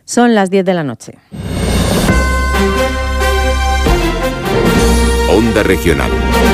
Son las 10 de la noche. Onda Regional.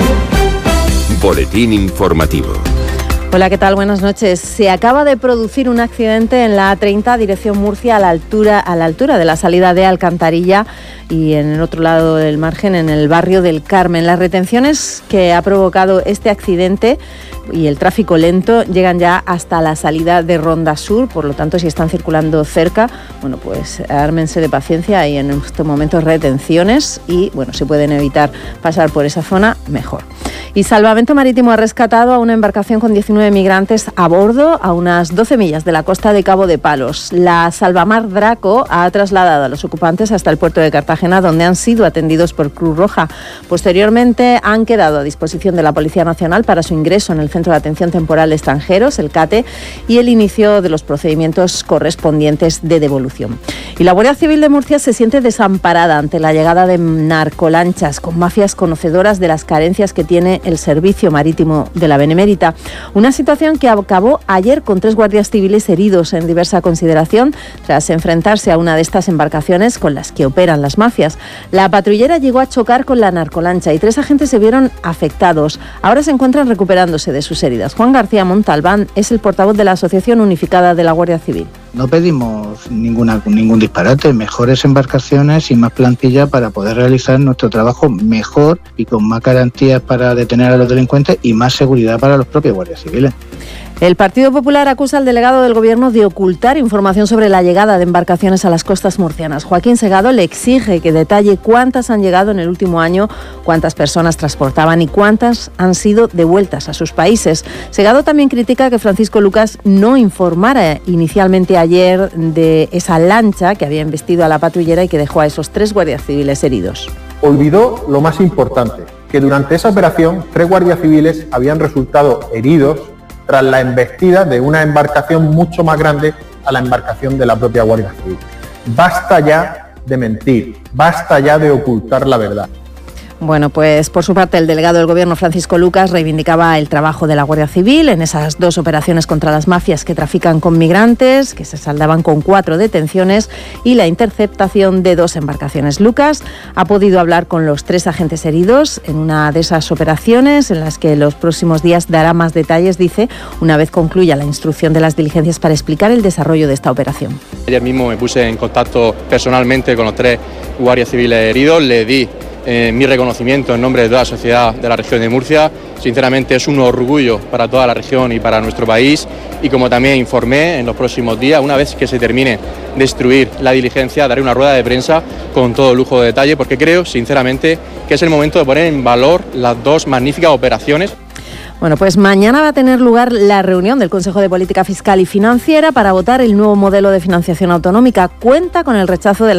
Boletín informativo. Hola, ¿qué tal? Buenas noches. Se acaba de producir un accidente en la A30, dirección Murcia, a la altura de la salida de Alcantarilla y en el otro lado del margen, en el barrio del Carmen. Las retenciones que ha provocado este accidente y el tráfico lento llegan ya hasta la salida de Ronda Sur, por lo tanto, si están circulando cerca, bueno, pues ármense de paciencia, y en estos momentos retenciones y, bueno, si pueden evitar pasar por esa zona, mejor. Y Salvamento Marítimo ha rescatado a una embarcación con 19 migrantes a bordo a unas 12 millas de la costa de Cabo de Palos. La Salvamar Draco ha trasladado a los ocupantes hasta el puerto de Cartagena, donde han sido atendidos por Cruz Roja. Posteriormente han quedado a disposición de la Policía Nacional para su ingreso en el Centro de Atención Temporal de Extranjeros, el CATE, y el inicio de los procedimientos correspondientes de devolución. Y la Guardia Civil de Murcia se siente desamparada ante la llegada de narcolanchas con mafias conocedoras de las carencias que tiene el servicio marítimo de la Benemérita. Una situación que acabó ayer con 3 guardias civiles heridos en diversa consideración tras enfrentarse a una de estas embarcaciones con las que operan las mafias. La patrullera llegó a chocar con la narcolancha y 3 agentes se vieron afectados. Ahora se encuentran recuperándose de sus heridas. Juan García Montalbán es el portavoz de la Asociación Unificada de la Guardia Civil. No pedimos ningún disparate, mejores embarcaciones y más plantilla para poder realizar nuestro trabajo mejor y con más garantías para detener a los delincuentes y más seguridad para los propios guardias civiles. El Partido Popular acusa al delegado del Gobierno de ocultar información sobre la llegada de embarcaciones a las costas murcianas. Joaquín Segado le exige que detalle cuántas han llegado en el último año, cuántas personas transportaban y cuántas han sido devueltas a sus países. Segado también critica que Francisco Lucas no informara inicialmente ayer de esa lancha que había embestido a la patrullera y que dejó a esos 3 guardias civiles heridos. Olvidó lo más importante, que durante esa operación 3 guardias civiles habían resultado heridos tras la embestida de una embarcación mucho más grande a la embarcación de la propia Guardia Civil. Basta ya de mentir, basta ya de ocultar la verdad. Bueno, pues por su parte el delegado del Gobierno, Francisco Lucas, reivindicaba el trabajo de la Guardia Civil en esas 2 operaciones contra las mafias que trafican con migrantes, que se saldaban con 4 detenciones y la interceptación de 2 embarcaciones. Lucas ha podido hablar con los 3 agentes heridos en una de esas operaciones, en las que en los próximos días dará más detalles, dice, una vez concluya la instrucción de las diligencias para explicar el desarrollo de esta operación. Ayer mismo me puse en contacto personalmente con los 3 guardias civiles heridos, le di mi reconocimiento en nombre de toda la sociedad de la región de Murcia. Sinceramente es un orgullo para toda la región y para nuestro país, y como también informé, en los próximos días, una vez que se termine de instruir la diligencia, daré una rueda de prensa con todo lujo de detalle, porque creo sinceramente que es el momento de poner en valor las 2 magníficas operaciones. Bueno, pues mañana va a tener lugar la reunión del Consejo de Política Fiscal y Financiera para votar el nuevo modelo de financiación autonómica. Cuenta con el rechazo de la